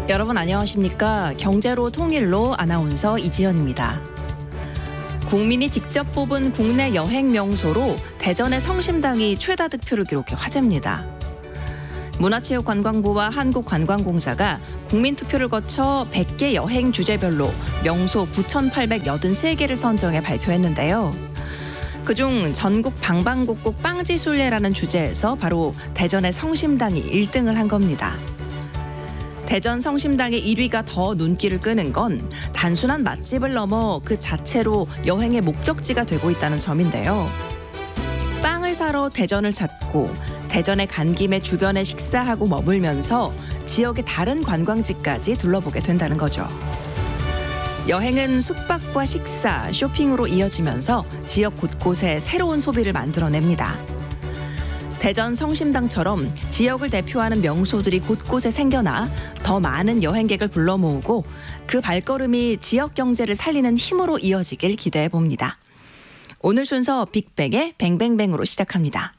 여러분 안녕하십니까? 경제로 통일로 아나운서 이지연입니다. 국민이 직접 뽑은 국내 여행 명소로 대전의 성심당이 최다 득표를 기록해 화제입니다. 문화체육관광부와 한국관광공사가 국민투표를 거쳐 100개 여행 주제별로 명소 9,883개를 선정해 발표했는데요. 그중 전국 방방곡곡 빵지순례라는 주제에서 바로 대전의 성심당이 1등을 한 겁니다. 대전 성심당의 1위가 더 눈길을 끄는 건 단순한 맛집을 넘어 그 자체로 여행의 목적지가 되고 있다는 점인데요. 빵을 사러 대전을 찾고 대전에 간 김에 주변에 식사하고 머물면서 지역의 다른 관광지까지 둘러보게 된다는 거죠. 여행은 숙박과 식사, 쇼핑으로 이어지면서 지역 곳곳에 새로운 소비를 만들어냅니다. 대전 성심당처럼 지역을 대표하는 명소들이 곳곳에 생겨나 더 많은 여행객을 불러 모으고 그 발걸음이 지역 경제를 살리는 힘으로 이어지길 기대해 봅니다. 오늘 순서 빅뱅의 뱅뱅뱅으로 시작합니다.